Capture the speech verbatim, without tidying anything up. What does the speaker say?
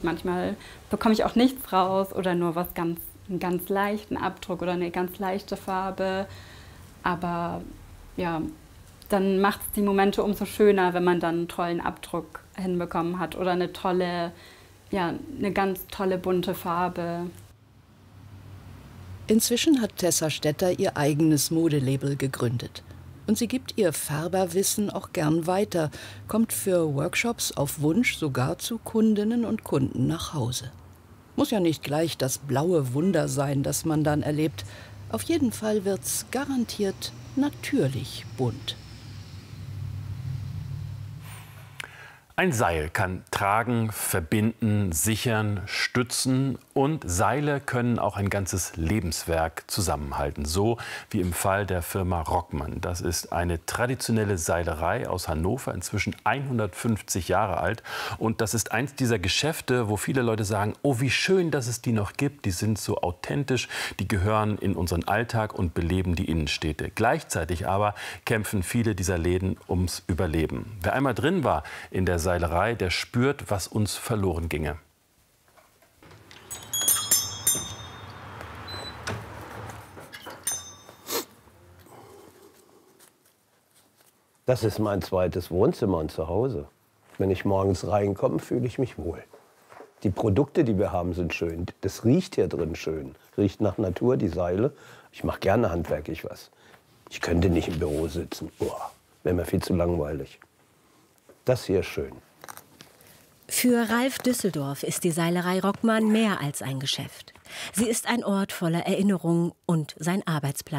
Manchmal bekomme ich auch nichts raus oder nur was ganz, einen ganz leichten Abdruck oder eine ganz leichte Farbe. Aber ja, dann macht es die Momente umso schöner, wenn man dann einen tollen Abdruck hinbekommen hat oder eine tolle, ja, eine ganz tolle bunte Farbe. Inzwischen hat Tessa Stetter ihr eigenes Modelabel gegründet. Und sie gibt ihr Färberwissen auch gern weiter, kommt für Workshops auf Wunsch sogar zu Kundinnen und Kunden nach Hause. Muss ja nicht gleich das blaue Wunder sein, das man dann erlebt. Auf jeden Fall wird's garantiert natürlich bunt. Ein Seil kann tragen, verbinden, sichern, stützen und Seile können auch ein ganzes Lebenswerk zusammenhalten. So wie im Fall der Firma Rockmann. Das ist eine traditionelle Seilerei aus Hannover, inzwischen hundertfünfzig Jahre alt. Und das ist eins dieser Geschäfte, wo viele Leute sagen, oh, wie schön, dass es die noch gibt. Die sind so authentisch, die gehören in unseren Alltag und beleben die Innenstädte. Gleichzeitig aber kämpfen viele dieser Läden ums Überleben. Wer einmal drin war in der Seilerei, der spürt, was uns verloren ginge. Das ist mein zweites Wohnzimmer und Zuhause. Wenn ich morgens reinkomme, fühle ich mich wohl. Die Produkte, die wir haben, sind schön. Das riecht hier drin schön. Riecht nach Natur, die Seile. Ich mache gerne handwerklich was. Ich könnte nicht im Büro sitzen. Boah, wäre mir viel zu langweilig. Das hier ist schön. Für Ralf Düsseldorf ist die Seilerei Rockmann mehr als ein Geschäft. Sie ist ein Ort voller Erinnerungen und sein Arbeitsplatz.